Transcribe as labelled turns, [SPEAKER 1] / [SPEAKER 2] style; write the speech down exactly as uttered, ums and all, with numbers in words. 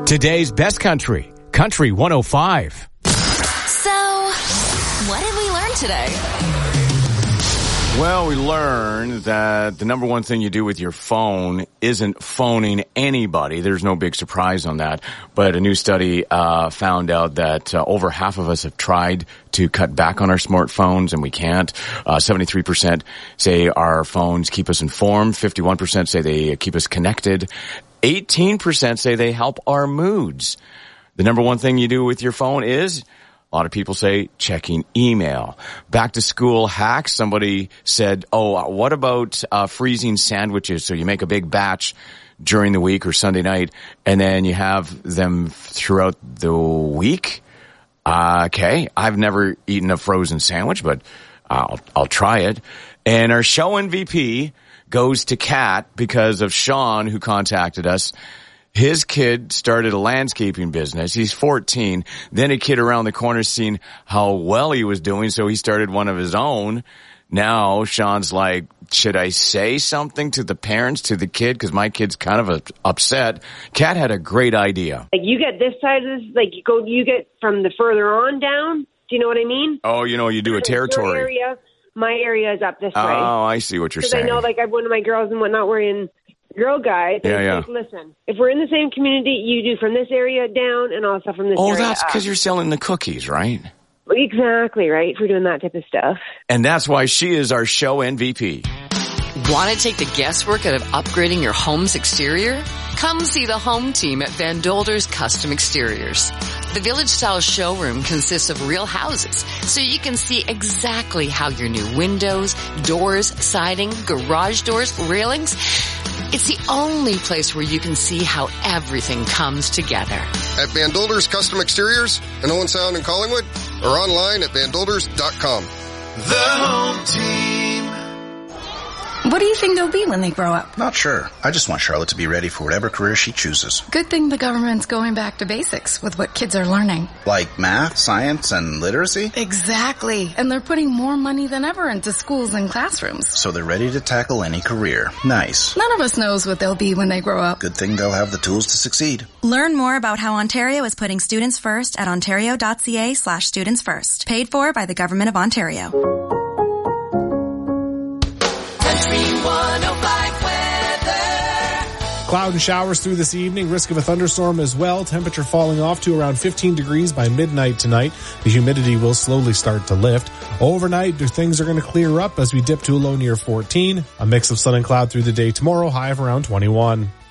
[SPEAKER 1] Today's best country, Country one oh five.
[SPEAKER 2] So, what did we learn today?
[SPEAKER 3] Well, we learned that the number one thing you do with your phone isn't phoning anybody. There's no big surprise on that. But a new study uh found out that uh, over half of us have tried to cut back on our smartphones, and we can't. Uh, seventy-three percent say our phones keep us informed. fifty-one percent say they keep us connected. eighteen percent say they help our moods. The number one thing you do with your phone is, a lot of people say, checking email. Back to school hacks. Somebody said, oh, what about uh, freezing sandwiches? So you make a big batch during the week or Sunday night, and then you have them throughout the week. Uh, okay. I've never eaten a frozen sandwich, but I'll, I'll try it. And our show M V P goes to Kat because of Sean, who contacted us. His kid started a landscaping business. He's fourteen. Then a kid around the corner seen how well he was doing, so he started one of his own. Now Sean's like, should I say something to the parents, to the kid? Because my kid's kind of a, upset. Kat had a great idea.
[SPEAKER 4] Like, you get this side of this, like, you go, you get from the further on down. Do you know what I mean?
[SPEAKER 3] Oh, you know, you do a territory.
[SPEAKER 4] Your area, my area is up this
[SPEAKER 3] oh,
[SPEAKER 4] way.
[SPEAKER 3] Oh, I see what you're saying.
[SPEAKER 4] Because I know, like, I have one of my girls and whatnot wearing Girl Guide.
[SPEAKER 3] Yeah, yeah.
[SPEAKER 4] Like, listen, if we're in the same community, you do from this area down and also from this
[SPEAKER 3] oh,
[SPEAKER 4] area
[SPEAKER 3] Oh, that's because you're selling the cookies, right?
[SPEAKER 4] Exactly, right? If we're doing that type of stuff.
[SPEAKER 3] And that's why she is our show M V P.
[SPEAKER 5] Want to take the guesswork out of upgrading your home's exterior? Come see the home team at Van Dolder's Custom Exteriors. The village-style showroom consists of real houses, so you can see exactly how your new windows, doors, siding, garage doors, railings. It's the only place where you can see how everything comes together.
[SPEAKER 6] At Van Dolder's Custom Exteriors in Owen Sound and Collingwood, or online at van dolders dot com.
[SPEAKER 7] The home team.
[SPEAKER 8] What do you think they'll be when they grow up?
[SPEAKER 9] Not sure. I just want Charlotte to be ready for whatever career she chooses.
[SPEAKER 8] Good thing the government's going back to basics with what kids are learning.
[SPEAKER 9] Like math, science, and literacy?
[SPEAKER 8] Exactly. And they're putting more money than ever into schools and classrooms.
[SPEAKER 9] So they're ready to tackle any career. Nice.
[SPEAKER 8] None of us knows what they'll be when they grow up.
[SPEAKER 9] Good thing they'll have the tools to succeed.
[SPEAKER 10] Learn more about how Ontario is putting students first at ontario.ca slash students first. Paid for by the Government of Ontario.
[SPEAKER 11] Cloud and showers through this evening. Risk of a thunderstorm as well. Temperature falling off to around fifteen degrees by midnight tonight. The humidity will slowly start to lift. Overnight, things are going to clear up as we dip to a low near fourteen. A mix of sun and cloud through the day tomorrow. High of around twenty-one.